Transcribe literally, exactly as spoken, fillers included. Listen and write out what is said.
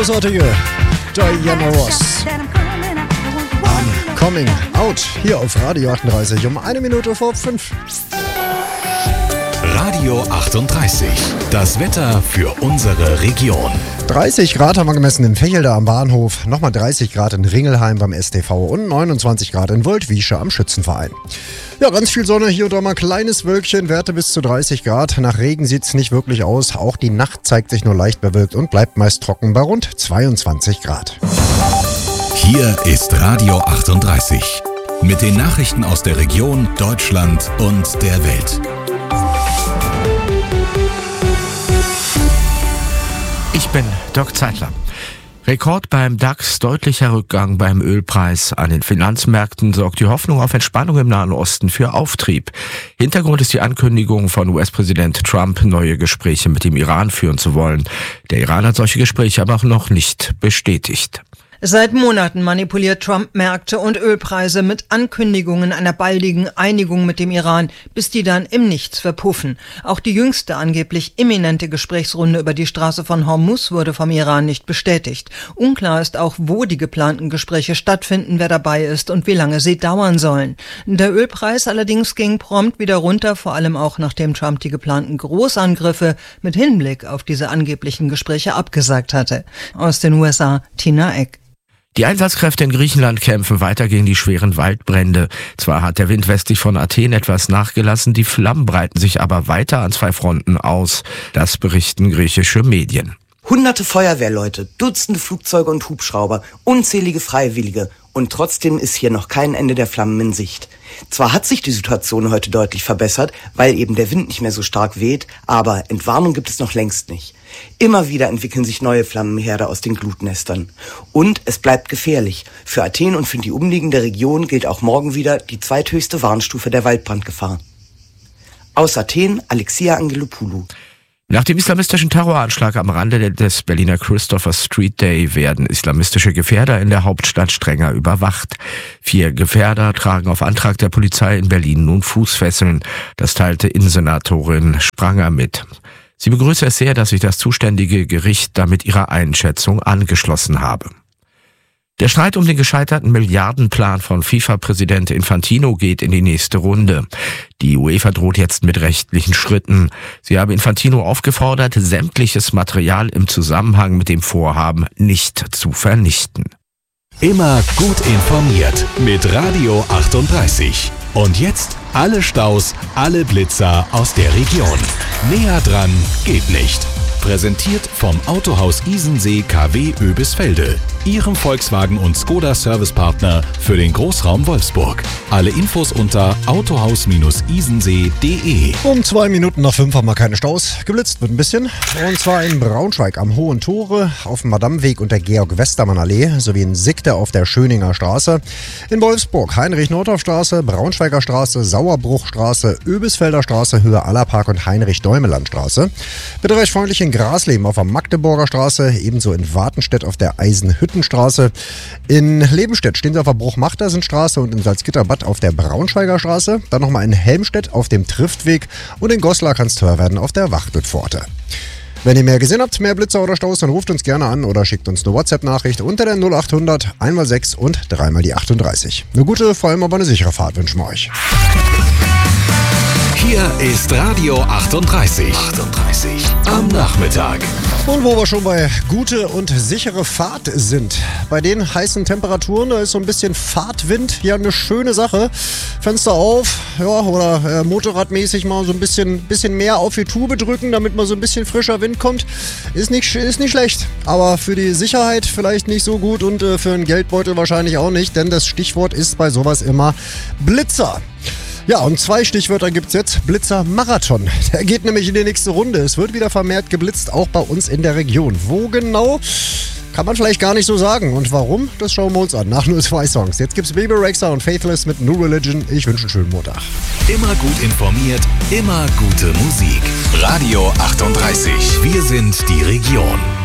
großartige Diana Ross. I'm coming out hier auf Radio achtunddreißig um eine Minute vor fünf. Radio achtunddreißig, das Wetter für unsere Region. dreißig Grad haben wir gemessen in Vechelde am Bahnhof, nochmal dreißig Grad in Ringelheim beim S T V und neunundzwanzig Grad in Woldwiesche am Schützenverein. Ja, ganz viel Sonne, hier und da mal ein kleines Wölkchen, Werte bis zu dreißig Grad. Nach Regen sieht es nicht wirklich aus, auch die Nacht zeigt sich nur leicht bewölkt und bleibt meist trocken bei rund zweiundzwanzig Grad. Hier ist Radio achtunddreißig mit den Nachrichten aus der Region, Deutschland und der Welt. Ich bin Dirk Zeitler. Rekord beim DAX, deutlicher Rückgang beim Ölpreis. An den Finanzmärkten sorgt die Hoffnung auf Entspannung im Nahen Osten für Auftrieb. Hintergrund ist die Ankündigung von U S-Präsident Trump, neue Gespräche mit dem Iran führen zu wollen. Der Iran hat solche Gespräche aber auch noch nicht bestätigt. Seit Monaten manipuliert Trump Märkte und Ölpreise mit Ankündigungen einer baldigen Einigung mit dem Iran, bis die dann im Nichts verpuffen. Auch die jüngste angeblich imminente Gesprächsrunde über die Straße von Hormuz wurde vom Iran nicht bestätigt. Unklar ist auch, wo die geplanten Gespräche stattfinden, wer dabei ist und wie lange sie dauern sollen. Der Ölpreis allerdings ging prompt wieder runter, vor allem auch nachdem Trump die geplanten Großangriffe mit Hinblick auf diese angeblichen Gespräche abgesagt hatte. Aus den U S A, Tina Eck. Die Einsatzkräfte in Griechenland kämpfen weiter gegen die schweren Waldbrände. Zwar hat der Wind westlich von Athen etwas nachgelassen, die Flammen breiten sich aber weiter an zwei Fronten aus. Das berichten griechische Medien. Hunderte Feuerwehrleute, Dutzende Flugzeuge und Hubschrauber, unzählige Freiwillige. Und trotzdem ist hier noch kein Ende der Flammen in Sicht. Zwar hat sich die Situation heute deutlich verbessert, weil eben der Wind nicht mehr so stark weht, aber Entwarnung gibt es noch längst nicht. Immer wieder entwickeln sich neue Flammenherde aus den Glutnestern. Und es bleibt gefährlich. Für Athen und für die umliegende Region gilt auch morgen wieder die zweithöchste Warnstufe der Waldbrandgefahr. Aus Athen, Alexia Angelopoulou. Nach dem islamistischen Terroranschlag am Rande des Berliner Christopher Street Day werden islamistische Gefährder in der Hauptstadt strenger überwacht. Vier Gefährder tragen auf Antrag der Polizei in Berlin nun Fußfesseln. Das teilte Innensenatorin Spranger mit. Sie begrüße es sehr, dass sich das zuständige Gericht damit ihrer Einschätzung angeschlossen habe. Der Streit um den gescheiterten Milliardenplan von FIFA-Präsident Infantino geht in die nächste Runde. Die UEFA droht jetzt mit rechtlichen Schritten. Sie habe Infantino aufgefordert, sämtliches Material im Zusammenhang mit dem Vorhaben nicht zu vernichten. Immer gut informiert mit Radio achtunddreißig. Und jetzt alle Staus, alle Blitzer aus der Region. Näher dran geht nicht. Präsentiert vom Autohaus Isensee K W Oebisfelde, Ihrem Volkswagen- und Skoda-Servicepartner für den Großraum Wolfsburg. Alle Infos unter autohaus isensee punkt de. Um zwei Minuten nach fünf haben wir keine Staus. Geblitzt wird ein bisschen. Und zwar in Braunschweig am Hohen Tore, auf dem Madamweg und der Georg-Westermann-Allee sowie in Sickte auf der Schöninger Straße. In Wolfsburg Heinrich-Nordhoff-Straße, Braunschweiger Straße, Sauerbruchstraße, Oebisfelder Straße, Höhe Allerpark und Heinrich-Däumeland-Straße. Bitte recht freundlich in Grasleben auf der Magdeburger Straße, ebenso in Wartenstedt auf der Eisenhüttenstraße. In Lebenstedt stehen sie auf der Bruch-Machtersen-Straße und in Salzgitterbad auf der Braunschweiger Straße. Dann nochmal in Helmstedt auf dem Triftweg und in Goslar kann es teuer werden auf der Wachtpforte. Wenn ihr mehr gesehen habt, mehr Blitzer oder Staus, dann ruft uns gerne an oder schickt uns eine WhatsApp-Nachricht unter der null achthundert einmal sechs und dreimal die achtunddreißig. Eine gute, vor allem aber eine sichere Fahrt wünschen wir euch. Hier ist Radio achtunddreißig. achtunddreißig am Nachmittag. Und wo wir schon bei gute und sichere Fahrt sind. Bei den heißen Temperaturen, da ist so ein bisschen Fahrtwind ja eine schöne Sache. Fenster auf, ja, oder äh, motorradmäßig mal so ein bisschen, bisschen mehr auf die Tube drücken, damit mal so ein bisschen frischer Wind kommt. Ist nicht, ist nicht schlecht. Aber für die Sicherheit vielleicht nicht so gut und äh, für einen Geldbeutel wahrscheinlich auch nicht, denn das Stichwort ist bei sowas immer Blitzer. Ja, und zwei Stichwörter gibt's jetzt. Blitzer-Marathon. Der geht nämlich in die nächste Runde. Es wird wieder vermehrt geblitzt, auch bei uns in der Region. Wo genau? Kann man vielleicht gar nicht so sagen. Und warum? Das schauen wir uns an. Nach nur zwei Songs. Jetzt gibt's Baby Rexha und Faithless mit New Religion. Ich wünsche einen schönen Montag. Immer gut informiert, immer gute Musik. Radio achtunddreißig. Wir sind die Region.